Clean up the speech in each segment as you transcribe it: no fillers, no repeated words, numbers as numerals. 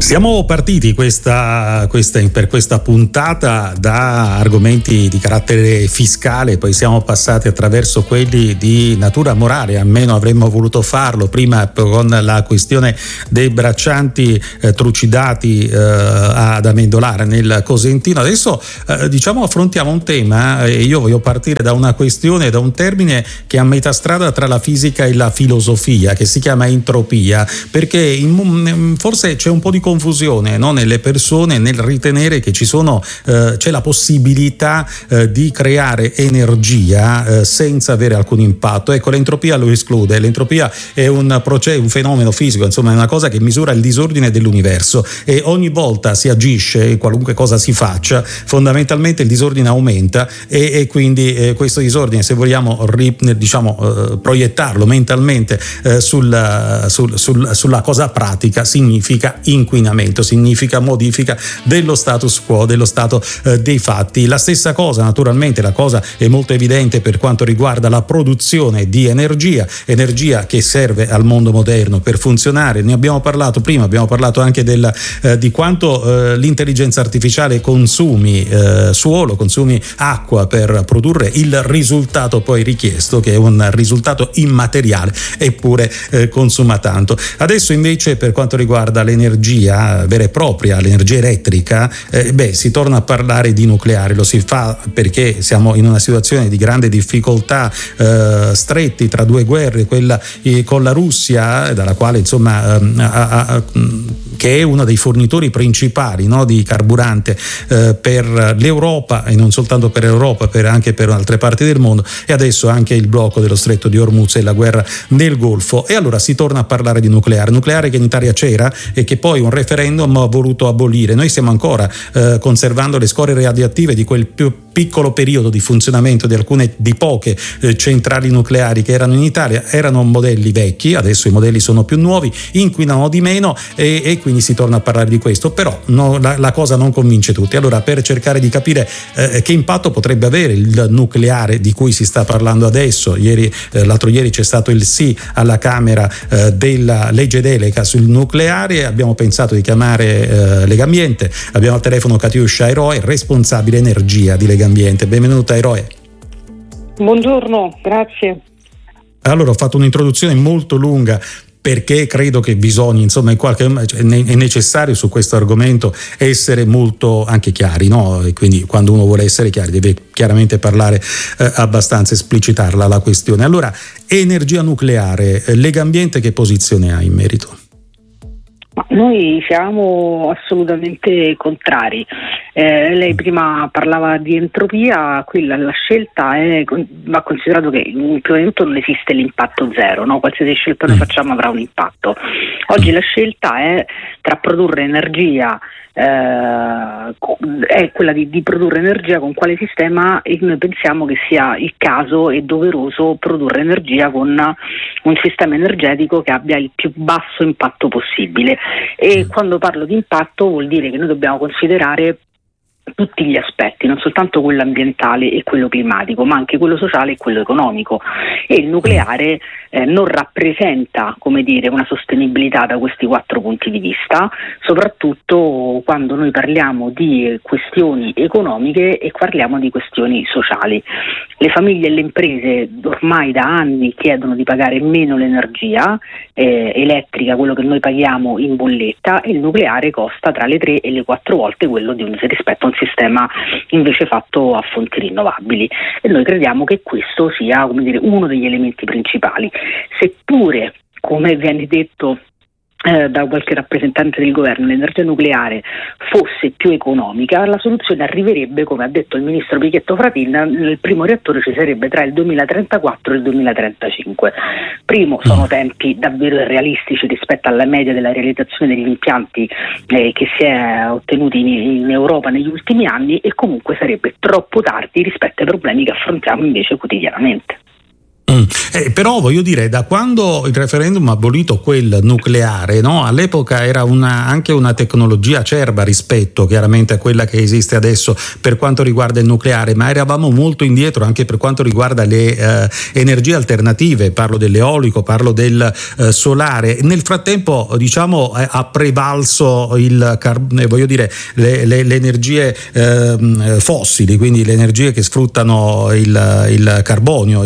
Siamo partiti per questa puntata da argomenti di carattere fiscale, poi siamo passati attraverso quelli di natura morale, almeno avremmo voluto farlo prima con la questione dei braccianti trucidati ad Amendolara nel Cosentino. Adesso affrontiamo un tema e io voglio partire da una questione, da un termine che è a metà strada tra la fisica e la filosofia, che si chiama entropia, perché forse c'è un po' di confusione, no, nelle persone nel ritenere che c'è la possibilità di creare energia senza avere alcun impatto. Ecco, l'entropia lo esclude. L'entropia è un fenomeno fisico, insomma è una cosa che misura il disordine dell'universo, e ogni volta si agisce, qualunque cosa si faccia, fondamentalmente il disordine aumenta e quindi questo disordine, se vogliamo proiettarlo mentalmente sulla cosa pratica, significa inquinamento, significa modifica dello status quo, dello stato dei fatti. La stessa cosa, naturalmente, la cosa è molto evidente per quanto riguarda la produzione di energia che serve al mondo moderno per funzionare. Ne abbiamo parlato prima, abbiamo parlato anche di quanto l'intelligenza artificiale consumi suolo, consumi acqua per produrre il risultato poi richiesto, che è un risultato immateriale, eppure consuma tanto. Adesso invece, per quanto riguarda l'energia vera e propria, l'energia elettrica, si torna a parlare di nucleare. Lo si fa perché siamo in una situazione di grande difficoltà, stretti tra due guerre, quella con la Russia, dalla quale che è uno dei fornitori principali, no, di carburante per l'Europa, e non soltanto per l'Europa, anche per altre parti del mondo, e adesso anche il blocco dello stretto di Hormuz e la guerra nel Golfo. E allora si torna a parlare di nucleare che in Italia c'era e che poi un referendum ha voluto abolire. Noi stiamo ancora conservando le scorie radioattive di quel più piccolo periodo di funzionamento di poche centrali nucleari che erano in Italia. Erano modelli vecchi, adesso i modelli sono più nuovi, inquinano di meno e quindi si torna a parlare di questo. Però la cosa non convince tutti. Allora, per cercare di capire che impatto potrebbe avere il nucleare di cui si sta parlando adesso, l'altro ieri c'è stato il sì alla Camera della legge delega sul nucleare, abbiamo pensato di chiamare Legambiente. Abbiamo al telefono Katiuscia Eroe, responsabile energia di Legambiente. Benvenuta Eroe. Buongiorno, grazie. Allora, ho fatto un'introduzione molto lunga perché credo che bisogna, è necessario su questo argomento essere molto anche chiari, no? E quindi quando uno vuole essere chiaro deve chiaramente parlare abbastanza, esplicitarla la questione. Allora, energia nucleare, Legambiente che posizione ha in merito? Noi siamo assolutamente contrari. Lei prima parlava di entropia, qui la scelta va considerato che in primo momento non esiste l'impatto zero, no? Qualsiasi scelta noi facciamo avrà un impatto. Oggi la scelta è tra produrre energia, è quella di produrre energia con quale sistema, e noi pensiamo che sia il caso e doveroso produrre energia con un sistema energetico che abbia il più basso impatto possibile. E quando parlo di impatto vuol dire che noi dobbiamo considerare tutti gli aspetti, non soltanto quello ambientale e quello climatico, ma anche quello sociale e quello economico. E il nucleare non rappresenta, una sostenibilità da questi 4 punti di vista, soprattutto quando noi parliamo di questioni economiche e parliamo di questioni sociali. Le famiglie e le imprese ormai da anni chiedono di pagare meno l'energia elettrica, quello che noi paghiamo in bolletta, e il nucleare costa tra le 3 e le 4 volte quello rispetto a un sistema invece fatto a fonti rinnovabili, e noi crediamo che questo sia uno degli elementi principali, seppure, come viene detto da qualche rappresentante del governo, l'energia nucleare fosse più economica, la soluzione arriverebbe, come ha detto il ministro Pichetto Fratin, nel primo reattore ci sarebbe tra il 2034 e il 2035. Primo, sono tempi davvero irrealistici rispetto alla media della realizzazione degli impianti che si è ottenuti in Europa negli ultimi anni, e comunque sarebbe troppo tardi rispetto ai problemi che affrontiamo invece quotidianamente. Però voglio dire, da quando il referendum ha abolito quel nucleare, no? All'epoca era anche una tecnologia acerba rispetto chiaramente a quella che esiste adesso per quanto riguarda il nucleare, ma eravamo molto indietro anche per quanto riguarda le energie alternative, parlo dell'eolico, parlo del solare. Nel frattempo diciamo ha prevalso le energie fossili, quindi le energie che sfruttano il carbonio,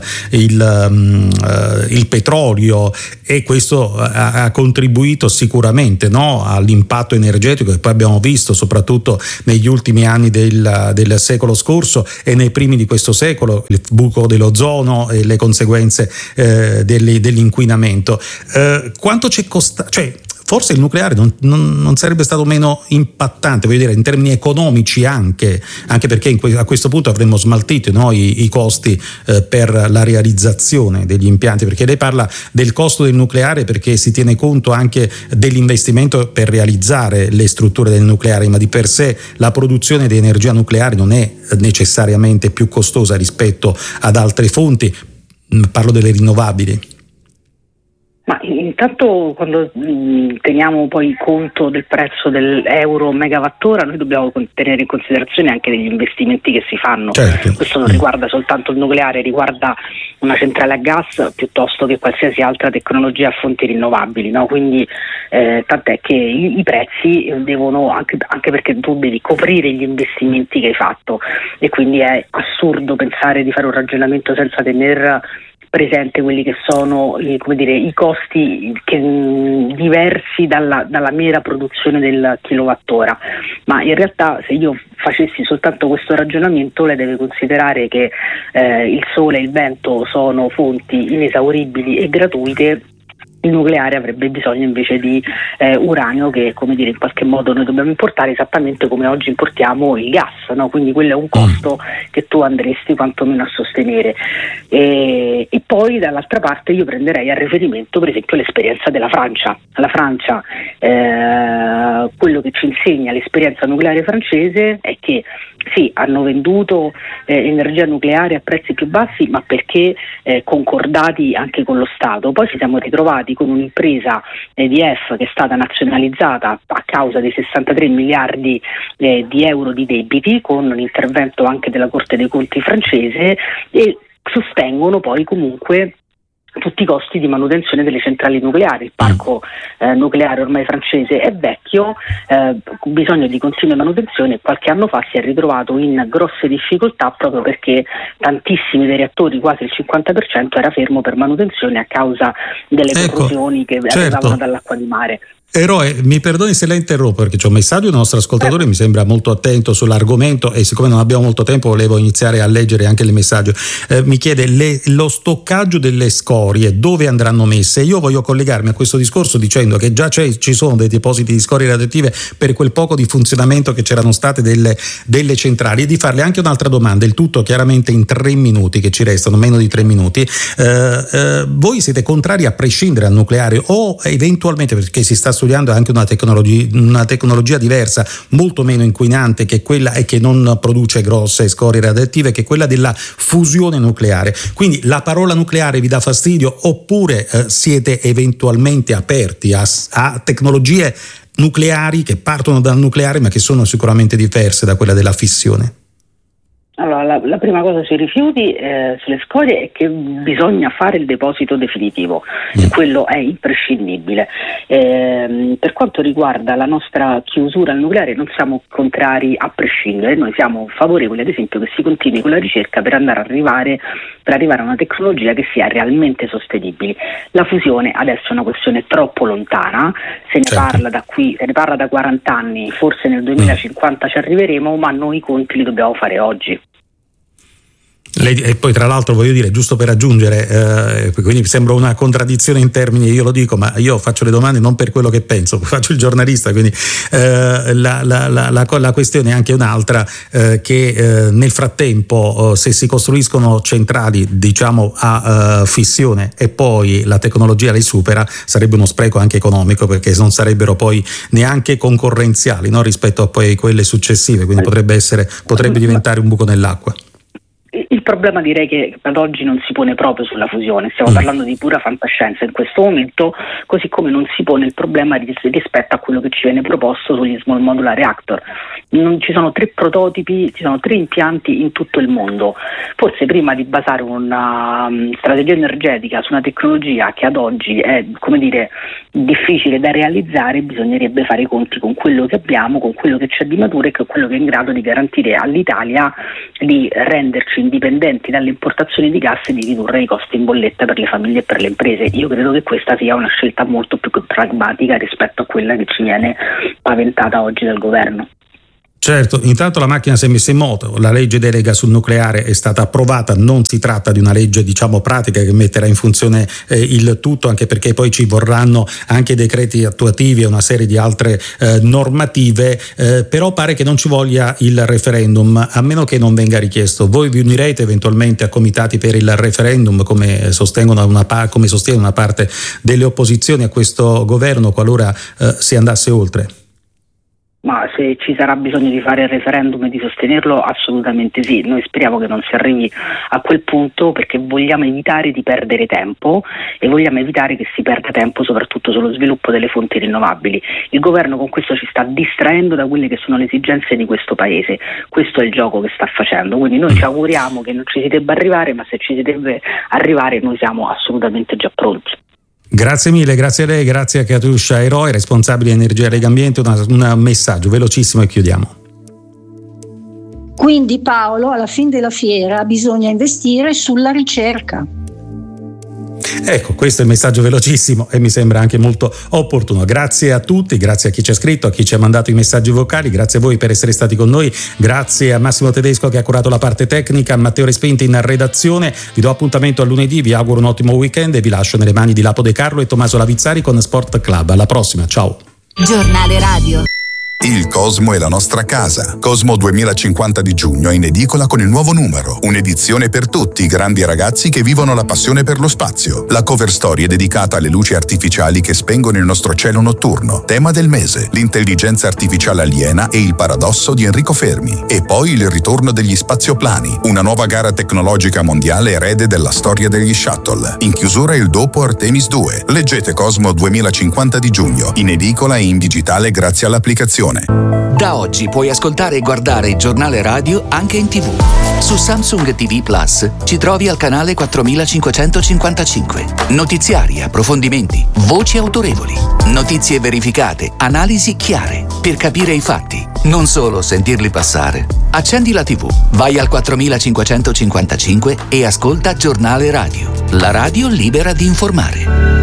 il petrolio, e questo ha contribuito sicuramente, no, all'impatto energetico che poi abbiamo visto soprattutto negli ultimi anni del secolo scorso e nei primi di questo secolo, il buco dell'ozono e le conseguenze dell'inquinamento. Quanto ci costa? Cioè, forse il nucleare non sarebbe stato meno impattante, voglio dire, in termini economici anche perché a questo punto avremmo smaltito, no, i costi per la realizzazione degli impianti, perché lei parla del costo del nucleare perché si tiene conto anche dell'investimento per realizzare le strutture del nucleare, ma di per sé la produzione di energia nucleare non è necessariamente più costosa rispetto ad altre fonti, parlo delle rinnovabili. Ma intanto quando teniamo poi conto del prezzo dell'euro megawattora, noi dobbiamo tenere in considerazione anche degli investimenti che si fanno. Certo. Questo non riguarda soltanto il nucleare, riguarda una centrale a gas piuttosto che qualsiasi altra tecnologia a fonti rinnovabili, no? Quindi tant'è che i prezzi devono, anche perché tu devi coprire gli investimenti che hai fatto, e quindi è assurdo pensare di fare un ragionamento senza tener presente quelli che sono i costi diversi dalla mera produzione del kilowattora. Ma in realtà, se io facessi soltanto questo ragionamento, lei deve considerare che il sole e il vento sono fonti inesauribili e gratuite. Il nucleare avrebbe bisogno invece di uranio che, in qualche modo noi dobbiamo importare, esattamente come oggi importiamo il gas, no? Quindi quello è un costo che tu andresti quantomeno a sostenere. E poi dall'altra parte io prenderei a riferimento per esempio l'esperienza della Francia. La Francia, quello che ci insegna l'esperienza nucleare francese è che sì, hanno venduto energia nucleare a prezzi più bassi, ma perché concordati anche con lo Stato. Poi ci siamo ritrovati con un'impresa EDF che è stata nazionalizzata a causa dei 63 miliardi di euro di debiti, con un intervento anche della Corte dei Conti francese, e sostengono poi comunque tutti i costi di manutenzione delle centrali nucleari. Il parco nucleare ormai francese è vecchio, bisogno di continue manutenzioni, e qualche anno fa si è ritrovato in grosse difficoltà proprio perché tantissimi dei reattori, quasi il 50%, era fermo per manutenzione a causa delle corrosioni che arrivavano dall'acqua di mare. Eroe, mi perdoni se la interrompo perché c'è un messaggio del nostro ascoltatore, mi sembra molto attento sull'argomento, e siccome non abbiamo molto tempo volevo iniziare a leggere anche il messaggio. Mi chiede lo stoccaggio delle scorie dove andranno messe. Io voglio collegarmi a questo discorso dicendo che già ci sono dei depositi di scorie radioattive per quel poco di funzionamento che c'erano state delle centrali, e di farle anche un'altra domanda, il tutto chiaramente in 3 minuti che ci restano, meno di 3 minuti. Voi siete contrari a prescindere dal nucleare, o eventualmente, perché si sta studiando anche una tecnologia diversa, molto meno inquinante che quella e che non produce grosse scorie radioattive, che è quella della fusione nucleare? Quindi la parola nucleare vi dà fastidio, oppure siete eventualmente aperti a tecnologie nucleari che partono dal nucleare ma che sono sicuramente diverse da quella della fissione? Allora, la prima cosa sui rifiuti, sulle scorie, è che bisogna fare il deposito definitivo, e quello è imprescindibile. Per quanto riguarda la nostra chiusura al nucleare, non siamo contrari a prescindere, noi siamo favorevoli ad esempio che si continui con la ricerca per arrivare a una tecnologia che sia realmente sostenibile. La fusione adesso è una questione troppo lontana, se ne parla da 40 anni, forse nel 2050 ci arriveremo, ma noi i conti li dobbiamo fare oggi. E poi tra l'altro voglio dire, giusto per aggiungere, quindi sembra una contraddizione in termini, io lo dico, ma io faccio le domande non per quello che penso, faccio il giornalista, quindi la questione è anche un'altra, che nel frattempo se si costruiscono centrali diciamo a fissione e poi la tecnologia le supera, sarebbe uno spreco anche economico, perché non sarebbero poi neanche concorrenziali, no, rispetto a poi quelle successive, quindi potrebbe diventare un buco nell'acqua. Il problema direi che ad oggi non si pone proprio sulla fusione, stiamo parlando di pura fantascienza in questo momento, così come non si pone il problema rispetto a quello che ci viene proposto sugli small modular reactor. Non ci sono 3 prototipi, ci sono 3 impianti in tutto il mondo. Forse prima di basare una strategia energetica su una tecnologia che ad oggi è, come dire, difficile da realizzare, bisognerebbe fare i conti con quello che abbiamo, con quello che c'è di maturo e con quello che è in grado di garantire all'Italia di renderci indipendenti dalle importazioni di gas e di ridurre i costi in bolletta per le famiglie e per le imprese. Io credo che questa sia una scelta molto più pragmatica rispetto a quella che ci viene paventata oggi dal governo. Certo, intanto la macchina si è messa in moto, la legge delega sul nucleare è stata approvata, non si tratta di una legge pratica che metterà in funzione il tutto, anche perché poi ci vorranno anche decreti attuativi e una serie di altre normative, però pare che non ci voglia il referendum, a meno che non venga richiesto. Voi vi unirete eventualmente a comitati per il referendum, come sostiene una parte delle opposizioni a questo governo, qualora si andasse oltre? Ma se ci sarà bisogno di fare il referendum e di sostenerlo, assolutamente sì. Noi speriamo che non si arrivi a quel punto, perché vogliamo evitare di perdere tempo e vogliamo evitare che si perda tempo soprattutto sullo sviluppo delle fonti rinnovabili. Il governo con questo ci sta distraendo da quelle che sono le esigenze di questo paese. Questo è il gioco che sta facendo, quindi noi ci auguriamo che non ci si debba arrivare, ma se ci si deve arrivare noi siamo assolutamente già pronti. Grazie mille, grazie a lei, grazie a Katiuscia Eroe, responsabile Energia Lega Ambiente. Un messaggio velocissimo e chiudiamo. Quindi Paolo, alla fine della fiera bisogna investire sulla ricerca. Ecco, questo è il messaggio velocissimo e mi sembra anche molto opportuno. Grazie a tutti, grazie a chi ci ha scritto, a chi ci ha mandato i messaggi vocali, grazie a voi per essere stati con noi, grazie a Massimo Tedesco che ha curato la parte tecnica, a Matteo Respinti in redazione. Vi do appuntamento a lunedì, vi auguro un ottimo weekend e vi lascio nelle mani di Lapo De Carlo e Tommaso Lavizzari con Sport Club. Alla prossima, ciao. Giornale Radio. Il Cosmo è la nostra casa. Cosmo 2050 di giugno in edicola con il nuovo numero. Un'edizione per tutti i grandi ragazzi che vivono la passione per lo spazio. La cover story è dedicata alle luci artificiali che spengono il nostro cielo notturno. Tema del mese: l'intelligenza artificiale aliena e il paradosso di Enrico Fermi. E poi il ritorno degli spazioplani, una nuova gara tecnologica mondiale erede della storia degli shuttle. In chiusura il dopo Artemis 2. Leggete Cosmo 2050 di giugno, in edicola e in digitale grazie all'applicazione. Da oggi puoi ascoltare e guardare il giornale radio anche in TV. Su Samsung TV Plus ci trovi al canale 4555. Notiziari, approfondimenti, voci autorevoli, notizie verificate, analisi chiare, per capire i fatti, non solo sentirli passare. Accendi la TV, vai al 4555 e ascolta Giornale Radio. La radio libera di informare.